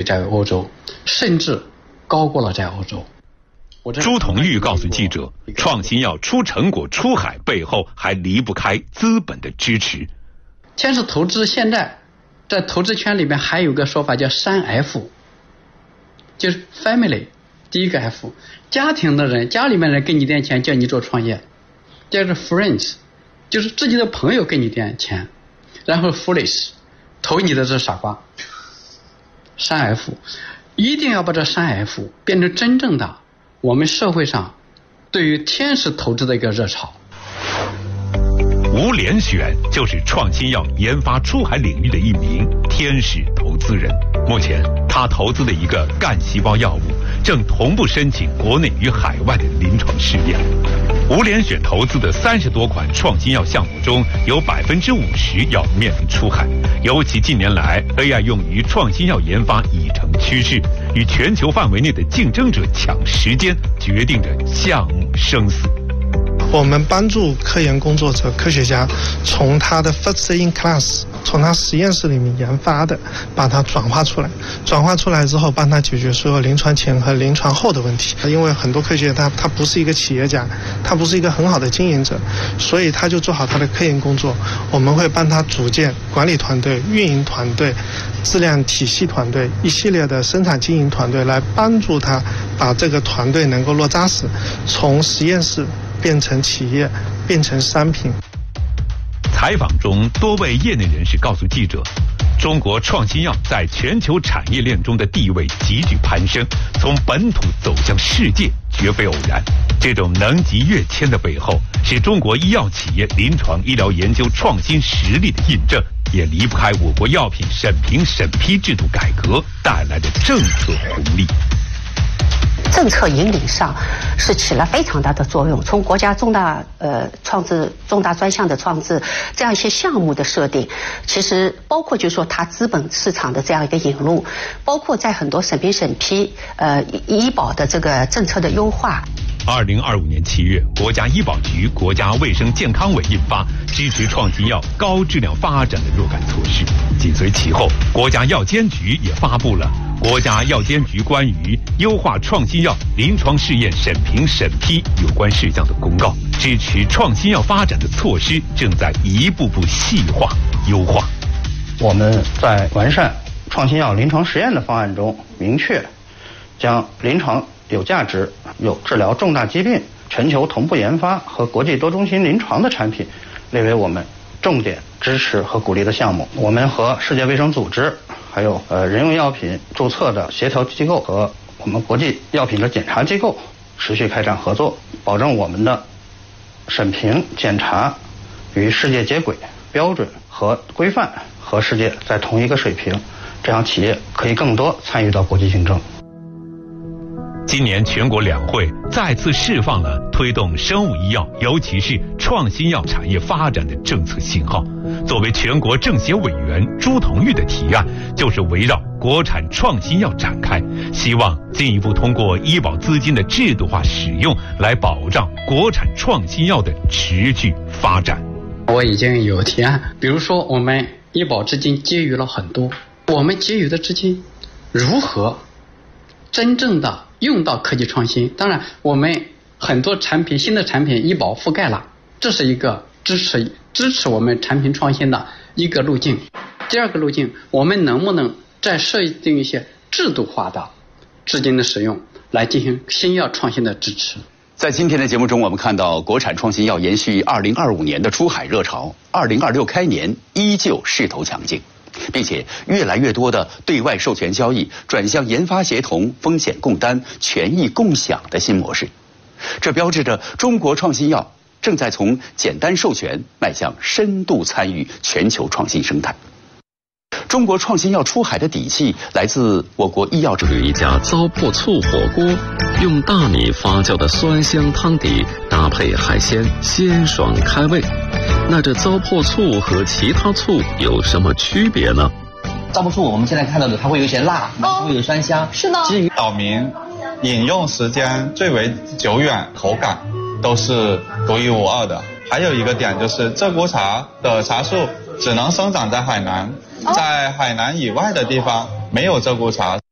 在欧洲，甚至高过了在欧洲。 朱同玉告诉记者，创新药出成果出海背后还离不开资本的支持。 天使投资现在在投资圈里面还有个说法叫3F， 就是 family， 第一个 F， 家庭的人，家里面人给你点钱叫你做创业，第二个 friends， 就是自己的朋友给你点钱，然后 foolish， 投你的这傻瓜。3F， 一定要把这3F 变成真正的我们社会上对于天使投资的一个热潮。 吴连选就是创新药研发出海领域的一名天使投资人。目前他投资的一个干细胞药物正同步申请国内与海外的临床试验。吴连选投资的30多款创新药项目中，有50%要面临出海。尤其近年来 AI 用于创新药研发已成趋势，与全球范围内的竞争者抢时间，决定着项目生死。 我们帮助科研工作者、科学家从他的 first in class， 从他实验室里面研发的，把它转化出来。转化出来之后，帮他解决所有临床前和临床后的问题。因为很多科学家他不是一个企业家，他不是一个很好的经营者，所以他就做好他的科研工作。我们会帮他组建管理团队、运营团队、质量体系团队、一系列的生产经营团队，来帮助他把这个团队能够落扎实，从实验室变成企业，变成商品。 采访中，多位业内人士告诉记者，中国创新药在全球产业链中的地位急剧攀升，从本土走向世界绝非偶然。这种能级跃迁的背后，是中国医药企业临床医疗研究创新实力的印证，也离不开我国药品审评审批制度改革带来的政策红利。 政策引领上是起了非常大的作用，从国家重大创制、重大专项的创制，这样一些项目的设定，其实包括就是说它资本市场的这样一个引入，包括在很多审评审批医保的这个政策的优化。 2025年7月，国家医保局、国家卫生健康委印发支持创新药高质量发展的若干措施。紧随其后，国家药监局也发布了国家药监局关于优化创新药临床试验审评审批有关事项的公告。支持创新药发展的措施正在一步步细化优化。 我们在完善创新药临床实验的方案中，明确将临床有价值、有治疗重大疾病、全球同步研发和国际多中心临床的产品列为我们重点支持和鼓励的项目。我们和世界卫生组织还有人用药品注册的协调机构和我们国际药品的检查机构持续开展合作，保证我们的审评检查与世界接轨，标准和规范和世界在同一个水平，这样企业可以更多参与到国际竞争。 今年全国两会再次释放了推动生物医药，尤其是创新药产业发展的政策信号。作为全国政协委员，朱同玉的提案就是围绕国产创新药展开，希望进一步通过医保资金的制度化使用，来保障国产创新药的持续发展。 我已经有提案，比如说我们医保资金结余了很多，我们结余的资金如何真正的用到科技创新？当然我们很多产品，新的产品医保覆盖了，这是一个支持我们产品创新的一个路径。第二个路径，我们能不能再设定一些制度化的资金的使用，来进行新药创新的支持？ 在今天的节目中，我们看到国产创新药延续2025年的出海热潮，2026开年依旧势头强劲，并且越来越多的对外授权交易转向研发协同、风险共担、权益共享的新模式。这标志着中国创新药正在从简单授权迈向深度参与全球创新生态。中国创新药出海的底气来自我国医药。 有一家糟粕醋火锅，用大米发酵的酸香汤底搭配海鲜，鲜爽开胃。那这糟粕醋和其他醋有什么区别呢？ 糟粕醋我们现在看到的，它会有一些辣，会有酸香。 是的。 至于岛民饮用时间最为久远，口感都是独一无二的。还有一个点就是鹧鸪茶的茶树只能生长在海南，在海南以外的地方没有鹧鸪茶。